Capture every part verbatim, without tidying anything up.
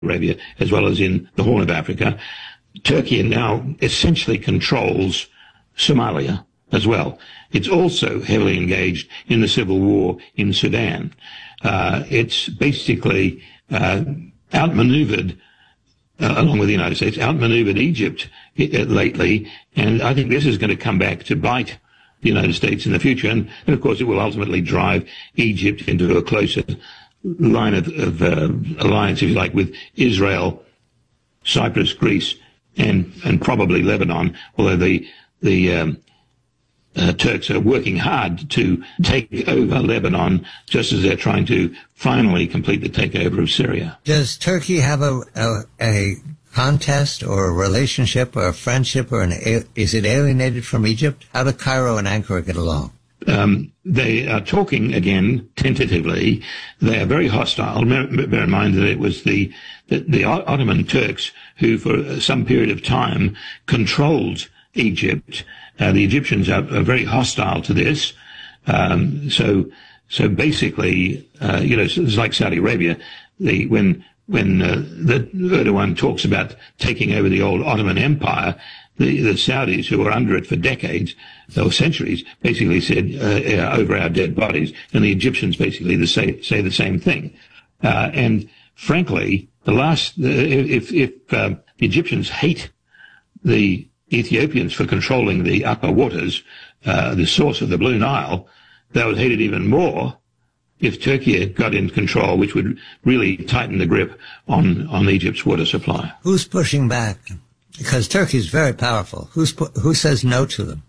Arabia, as well as in the Horn of Africa. Turkey now essentially controls Somalia as well. It's also heavily engaged in the civil war in Sudan. Uh, it's basically uh, outmaneuvered, uh, along with the United States, outmaneuvered Egypt uh, lately, and I think this is going to come back to bite the United States in the future, and, and of course it will ultimately drive Egypt into a closer line of, of uh, alliance, if you like, with Israel, Cyprus, Greece, and and probably Lebanon, although the the um, uh, Turks are working hard to take over Lebanon, just as they're trying to finally complete the takeover of Syria. Does Turkey have a a, a contest or a relationship or a friendship, or an is it alienated from Egypt? How do Cairo and Ankara get along? Um, they are talking again tentatively. They are very hostile. Bear in mind that it was the, the, the Ottoman Turks who, for some period of time, controlled Egypt. Uh, the Egyptians are, are very hostile to this. Um, so, so basically, uh, you know, it's like Saudi Arabia. The, when when uh, the Erdogan talks about taking over the old Ottoman Empire, The, the Saudis, who were under it for decades or centuries, basically said, uh, over our dead bodies. And the Egyptians basically the say, say the same thing. Uh, and frankly, the last, uh, if, if uh, the Egyptians hate the Ethiopians for controlling the upper waters, uh, the source of the Blue Nile, they would hate it even more if Turkey got in control, which would really tighten the grip on, on Egypt's water supply. Who's pushing back? Because Turkey is very powerful. Who's, who says no to them?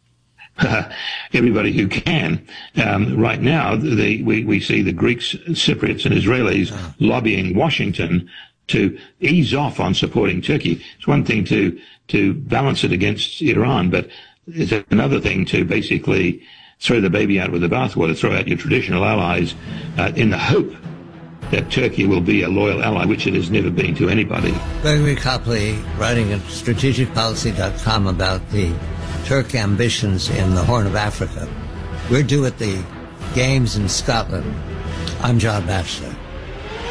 Uh, everybody who can. Um, right now, the, we, we see the Greeks, Cypriots, and Israelis oh. lobbying Washington to ease off on supporting Turkey. It's one thing to, to balance it against Iran, but it's another thing to basically throw the baby out with the bathwater, throw out your traditional allies uh, in the hope that Turkey will be a loyal ally, which it has never been to anybody. Gregory Copley, writing at strategic policy dot com about the Turk ambitions in the Horn of Africa. We're due at the Games in Scotland. I'm John Batchelor.